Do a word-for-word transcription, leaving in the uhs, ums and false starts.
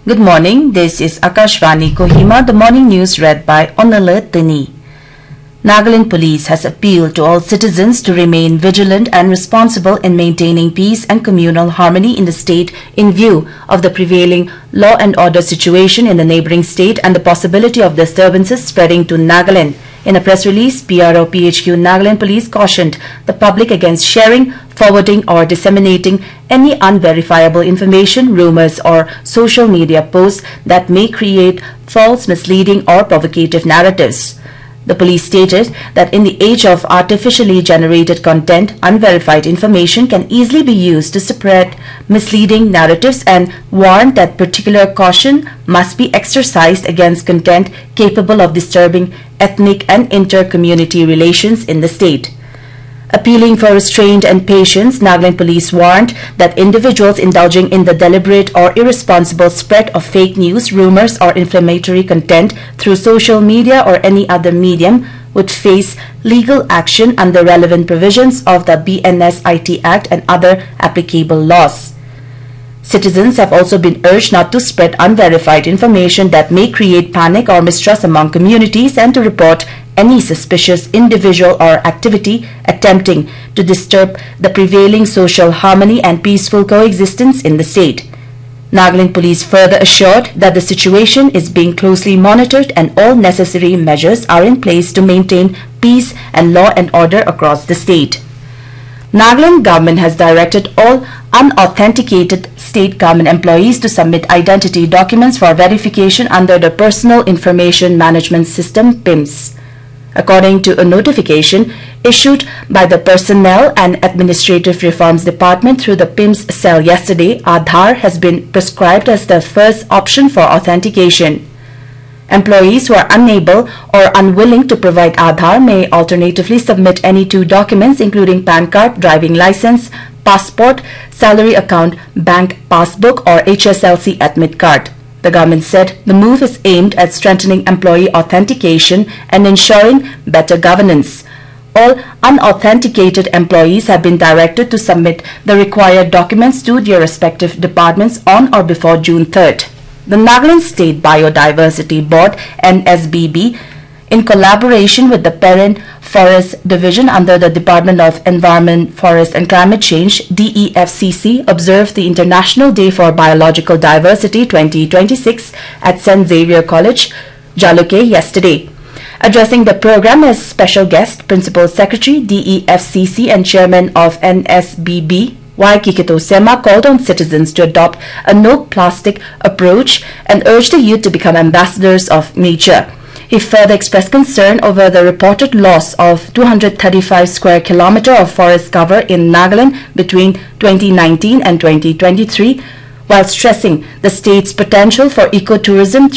Good morning, this is Akashvani Kohima, the morning news read by Onala Tini. Nagaland Police has appealed to all citizens to remain vigilant and responsible in maintaining peace and communal harmony in the state in view of the prevailing law and order situation in the neighboring state and the possibility of disturbances spreading to Nagaland. In a press release, P R O P H Q Nagaland Police cautioned the public against sharing, forwarding or disseminating any unverifiable information, rumors or social media posts that may create false, misleading or provocative narratives. The police stated that in the age of artificially generated content, unverified information can easily be used to spread misleading narratives and warned that particular caution must be exercised against content capable of disturbing ethnic and inter-community relations in the state. Appealing for restraint and patience, Nagaland Police warned that individuals indulging in the deliberate or irresponsible spread of fake news, rumors or inflammatory content through social media or any other medium would face legal action under relevant provisions of the B N S I T Act and other applicable laws. Citizens have also been urged not to spread unverified information that may create panic or mistrust among communities and to report any suspicious individual or activity attempting to disturb the prevailing social harmony and peaceful coexistence in the state. Nagaland Police further assured that the situation is being closely monitored and all necessary measures are in place to maintain peace and law and order across the state. Nagaland government has directed all unauthenticated state government employees to submit identity documents for verification under the Personal Information Management System P I M S. According to a notification issued by the Personnel and Administrative Reforms Department through the P I M S cell yesterday, Aadhaar has been prescribed as the first option for authentication. Employees who are unable or unwilling to provide Aadhaar may alternatively submit any two documents including PAN card, driving license, passport, salary account, bank passbook or H S L C admit card. The government said the move is aimed at strengthening employee authentication and ensuring better governance. All unauthenticated employees have been directed to submit the required documents to their respective departments on or before June third. The Nagaland State Biodiversity Board N S B B, in collaboration with the Parent Forest Division under the Department of Environment, Forest and Climate Change D E F C C, observed the International Day for Biological Diversity twenty twenty-six at Saint Xavier College, Jaluke yesterday. Addressing the program as special guest, Principal Secretary D E F C C and Chairman of N S B B, Y. Kikito Sema, called on citizens to adopt a no plastic approach and urged the youth to become ambassadors of nature. He further expressed concern over the reported loss of two hundred thirty-five square kilometers of forest cover in Nagaland between twenty nineteen and twenty twenty-three, while stressing the state's potential for ecotourism